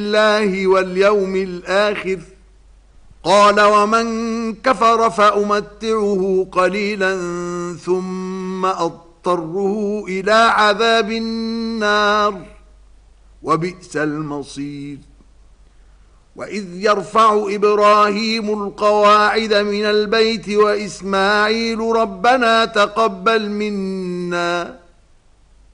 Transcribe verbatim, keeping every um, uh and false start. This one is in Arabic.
بالله واليوم الآخر. قال ومن كفر فأمتعه قليلا ثم أضطره إلى عذاب النار وبئس المصير. وإذ يرفع إبراهيم القواعد من البيت وإسماعيل ربنا تقبل منا